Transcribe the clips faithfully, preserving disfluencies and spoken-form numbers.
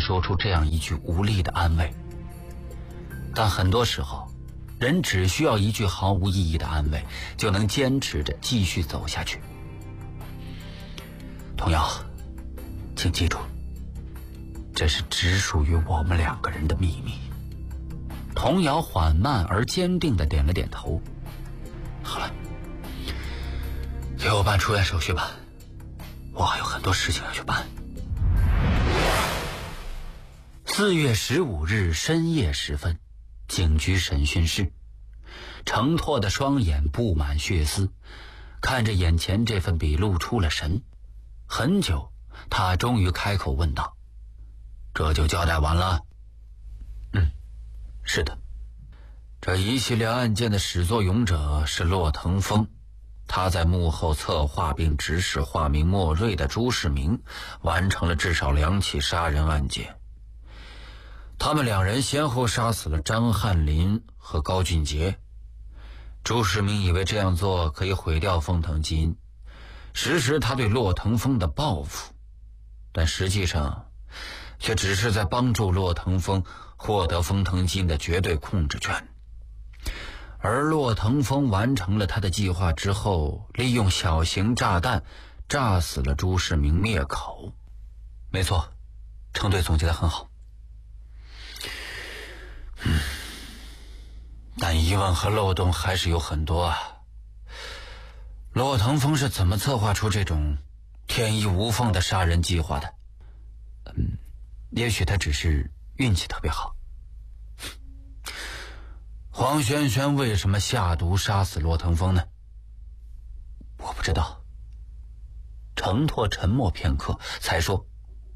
说出这样一句无力的安慰。但很多时候，人只需要一句毫无意义的安慰，就能坚持着继续走下去。童瑶，请记住，这是只属于我们两个人的秘密。童瑶缓慢而坚定地点了点头。好了，给我办出院手续吧，我还有很多事情要去办。四月十五日深夜时分，警局审讯室，程拓的双眼布满血丝，看着眼前这份笔录出了神。很久，他终于开口问道：“这就交代完了？”“嗯，是的。这一系列案件的始作俑者是骆腾风，他在幕后策划并指使化名莫瑞的朱世明完成了至少两起杀人案件。他们两人先后杀死了张翰林和高俊杰。朱世明以为这样做可以毁掉风腾基因，实施他对骆腾风的报复，但实际上却只是在帮助骆腾风获得风腾基因的绝对控制权。而骆腾风完成了他的计划之后，利用小型炸弹炸死了朱世明灭口。没错，程队总结得很好。嗯，但疑问和漏洞还是有很多啊。骆腾风是怎么策划出这种天衣无缝的杀人计划的？嗯，也许他只是运气特别好。黄轩轩为什么下毒杀死骆腾风呢？我不知道。程拓沉默片刻，才说：“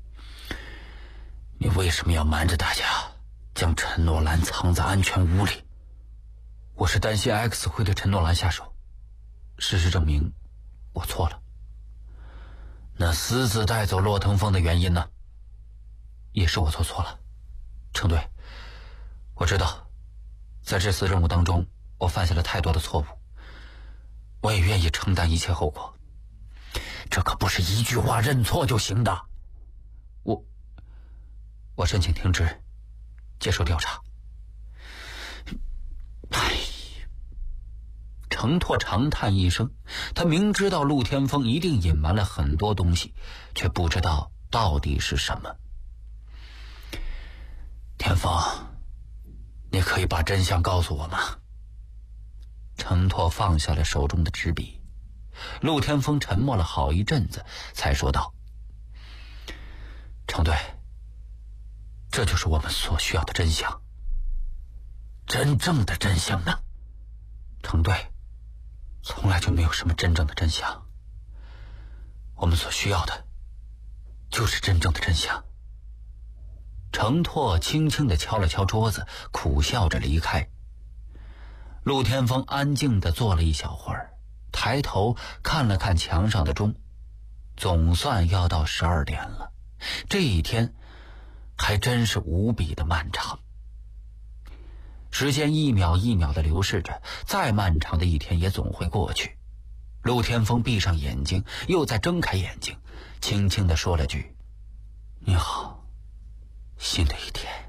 你为什么要瞒着大家，将陈诺兰藏在安全屋里？”我是担心 X 会对陈诺兰下手。事实证明，我错了。那私自带走骆腾风的原因呢？也是我做错了。程队，我知道。在这次任务当中，我犯下了太多的错误，我也愿意承担一切后果。这可不是一句话认错就行的。我我申请停职，接受调查。哎，程拓长叹一声，他明知道陆天风一定隐瞒了很多东西，却不知道到底是什么。天风，你可以把真相告诉我吗？程拓放下了手中的纸笔。陆天风沉默了好一阵子，才说道：“程队，这就是我们所需要的真相。真正的真相呢？程队，从来就没有什么真正的真相。我们所需要的，就是真正的真相。”程拓轻轻地敲了敲桌子，苦笑着离开。陆天风安静地坐了一小会儿，抬头看了看墙上的钟，总算要到十二点了。这一天还真是无比的漫长。时间一秒一秒地流逝着，再漫长的一天也总会过去。陆天风闭上眼睛，又再睁开眼睛，轻轻地说了句：“你好。”新的一天。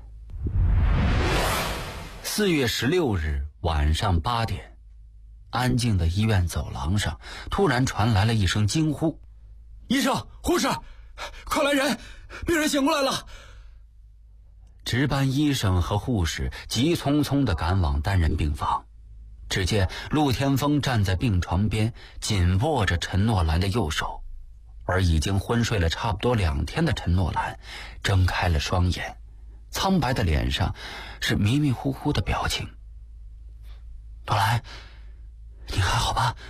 四月十六日晚上八点，安静的医院走廊上突然传来了一声惊呼：“ 医生，护士，快来人，病人醒过来了！” 值班医生和护士急匆匆地赶往单人病房，只见陆天风站在病床边，紧握着陈诺兰的右手，而已经昏睡了差不多两天的陈诺兰睁开了双眼，苍白的脸上是迷迷糊糊的表情。“诺兰，你还好吧？”“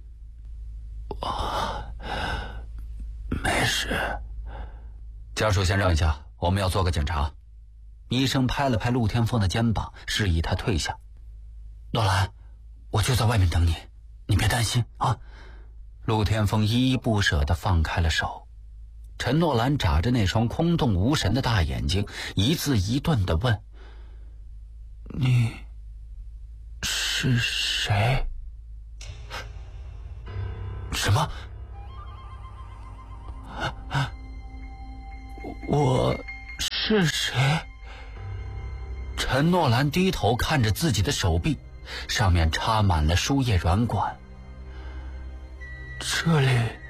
我没事。”“ 家属先让一下，我们要做个检查。”医生拍了拍陆天风的肩膀，示意他退下。“诺兰，我就在外面等你，你别担心啊。”陆天风依依不舍地放开了手。陈诺兰眨着那双空洞无神的大眼睛，一字一顿地问：“你是谁？”“ 什么？我是是谁？陈诺兰低头看着自己的手臂，上面插满了输液软管。这里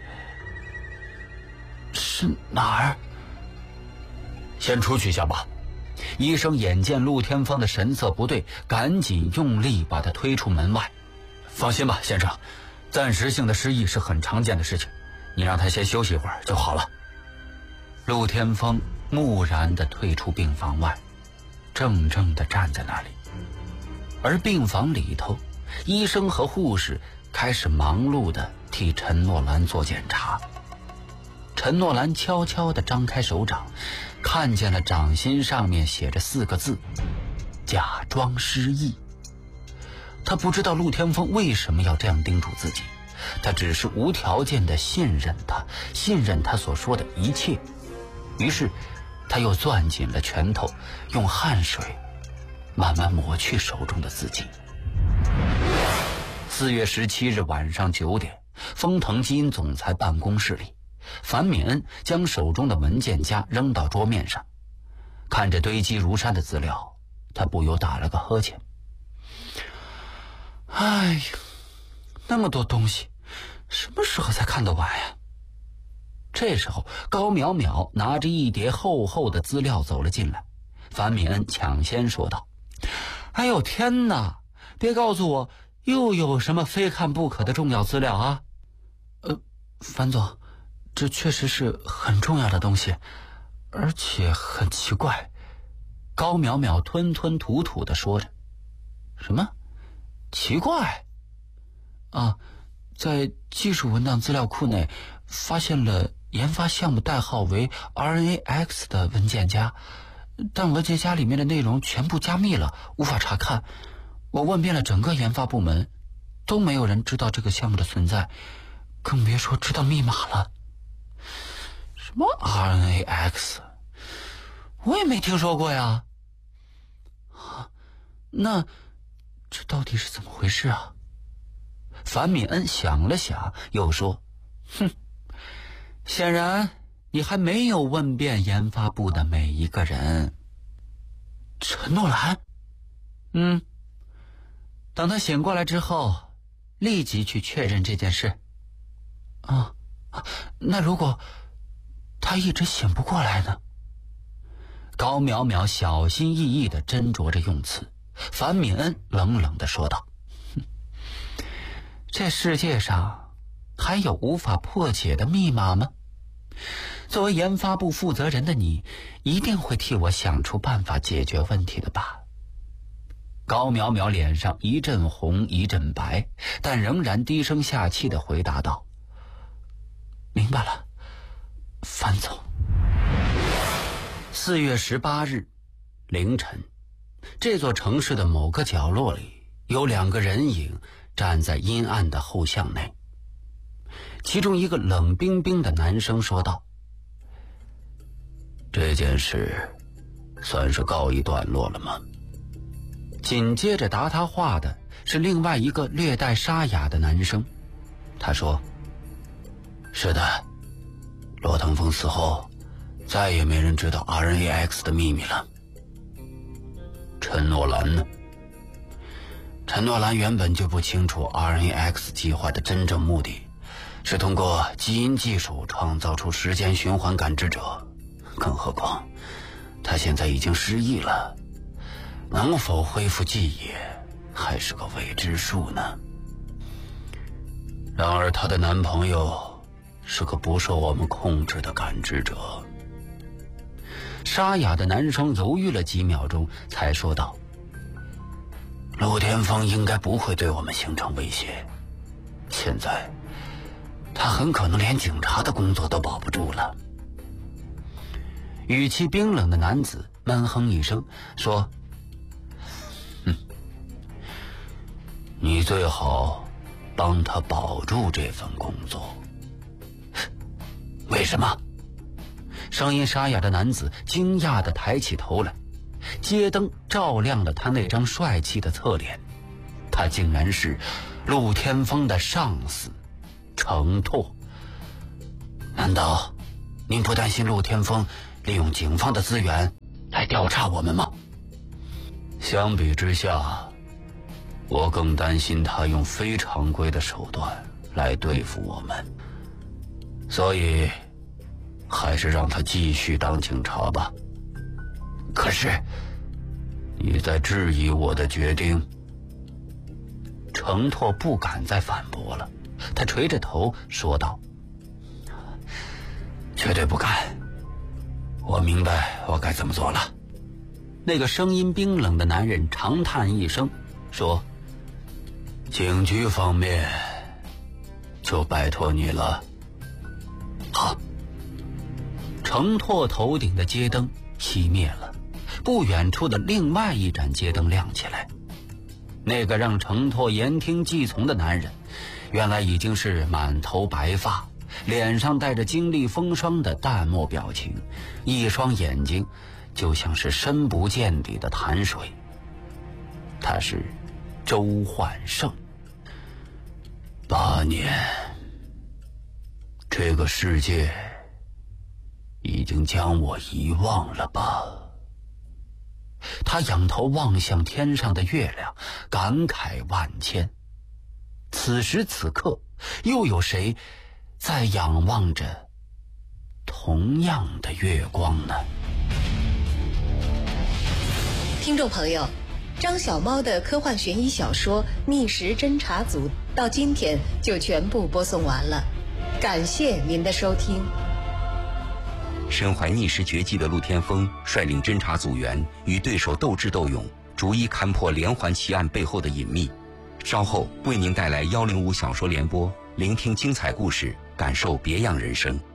是哪儿？先出去一下吧。医生眼见陆天风的神色不对，赶紧用力把他推出门外。放心吧，先生，暂时性的失忆是很常见的事情，你让他先休息一会儿就好了。陆天风木然地退出病房外，怔怔地站在那里。而病房里头，医生和护士开始忙碌地替陈诺兰做检查。陈诺兰悄悄地张开手掌，看见了掌心上面写着四个字：假装失忆。他不知道陆天风为什么要这样叮嘱自己，他只是无条件地信任他，信任他所说的一切。于是他又攥紧了拳头，用汗水慢慢抹去手中的字迹。四月十七日晚上九点，丰腾基因总裁办公室里，樊敏恩将手中的文件夹扔到桌面上，看着堆积如山的资料，他不由打了个呵欠。哎呀，那么多东西，什么时候才看得完呀？这时候，高淼淼拿着一叠厚厚的资料走了进来。樊敏恩抢先说道：“哎呦天哪，别告诉我又有什么非看不可的重要资料啊！”呃，樊总，这确实是很重要的东西，而且很奇怪。高淼淼吞吞吐吐地说着。什么？奇怪？啊，在技术文档资料库内发现了研发项目代号为 R N A X 的文件夹，但文件夹里面的内容全部加密了，无法查看。我问遍了整个研发部门，都没有人知道这个项目的存在，更别说知道密码了。什么 R N A X？ 我也没听说过呀。啊，那这到底是怎么回事啊？樊敏恩想了想，又说：“哼，显然你还没有问遍研发部的每一个人。”陈诺兰？嗯，等他醒过来之后，立即去确认这件事。啊，那如果他一直醒不过来呢？高淼淼小心翼翼地斟酌着用词。樊敏恩冷冷地说道：“这世界上还有无法破解的密码吗？作为研发部负责人的你，一定会替我想出办法解决问题的吧？”高淼淼脸上一阵红一阵白，但仍然低声下气地回答道：“明白了，樊总。”四月十八日凌晨，这座城市的某个角落里，有两个人影站在阴暗的后巷内。其中一个冷冰冰的男生说道：“这件事算是告一段落了吗？”紧接着答他话的是另外一个略带沙哑的男生，他说：“是的，罗腾风死后，再也没人知道 R N A X 的秘密了。”陈诺兰呢？陈诺兰原本就不清楚 R N A X 计划的真正目的是通过基因技术创造出时间循环感知者，更何况他现在已经失忆了，能否恢复记忆还是个未知数呢。然而她的男朋友是个不受我们控制的感知者。沙哑的男生犹豫了几秒钟，才说道：“陆天风应该不会对我们形成威胁，现在他很可能连警察的工作都保不住了。”语气冰冷的男子闷哼一声说：“哼，你最好帮他保住这份工作。”为什么？声音沙哑的男子惊讶地抬起头来，街灯照亮了他那张帅气的侧脸，他竟然是陆天风的上司程拓。难道您不担心陆天风利用警方的资源来调查我们吗？相比之下，我更担心他用非常规的手段来对付我们，所以还是让他继续当警察吧。可是你在质疑我的决定？程拓不敢再反驳了，他垂着头说道：绝对不敢，我明白我该怎么做了。那个声音冰冷的男人长叹一声说：警局方面就拜托你了。好。程拓头顶的街灯熄灭了，不远处的另外一盏街灯亮起来。那个让程拓言听计从的男人，原来已经是满头白发，脸上带着经历风霜的淡漠表情，一双眼睛就像是深不见底的潭水。他是周焕胜。八年，这个世界已经将我遗忘了吧？他仰头望向天上的月亮，感慨万千。此时此刻，又有谁在仰望着同样的月光呢？ 听众朋友，张小猫的科幻悬疑小说《逆时侦查组》到今天就全部播送完了，感谢您的收听。 身怀逆时绝技的陆天风率领侦查组员与对手斗智斗勇，逐一勘破连环奇案背后的隐秘。稍后为您带来幺零五小说联播，聆听精彩故事，感受别样人生。